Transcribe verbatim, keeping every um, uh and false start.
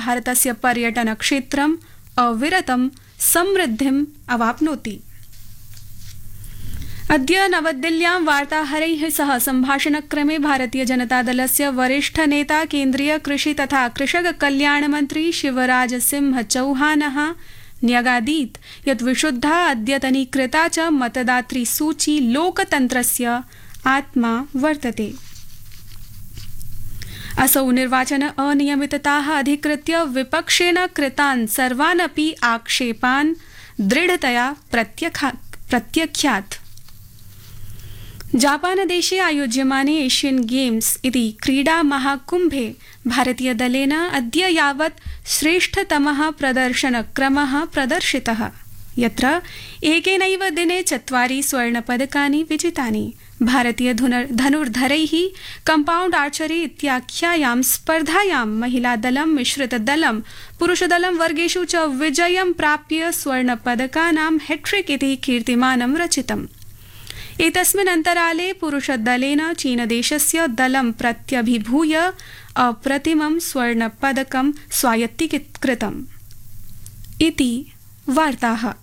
भारतस्य पर्यटनक्षेत्रम् अविरतं समृद्धिम् अवाप्नोति। अद्य नवदिल्ल्यां वार्ताहरैः सह सम्भाषणक्रमे भारतीय जनतादलस्य वरिष्ठनेता केन्द्रीय कृषि तथा कृषक कल्याण मन्त्री शिवराज सिंह चौहानः न्यगादीत् यत् विशुद्धा अद्यतनीकृता च मतदातृ सूची लोकतन्त्रस्य आत्मा वर्तते। असौ निर्वाचन अनियमितताः अधिकृत्य विपक्षेन कृतान् सर्वान् अपि आक्षेपान् दृढतया प्रत्यख्यात्। जापानदेशे आयोज्यमाने एशियन गेम्स इति क्रीडा महाकुम्भे भारतीयदलेन अद्य यावत् श्रेष्ठतमः प्रदर्शनक्रमः प्रदर्शितः, यत्र एकेनैव दिने चत्वारि स्वर्णपदकानि विजितानि। भारतीय धनुर्धरैः कम्पाउण्ड आर्चरी इत्याख्यायां स्पर्धायां महिलादलं मिश्रितदलं पुरुषदलं वर्गेषु च विजयं प्राप्य स्वर्णपदकानां हैट्रिक इति कीर्तिमानं रचितम्। एतस्मिन् अन्तराले पुरुषदलेन चीनदेशस्य दलं प्रत्यभिभूय अप्रतिमं स्वर्णपदकं स्वायत्तीकृतम् इति वार्ताः।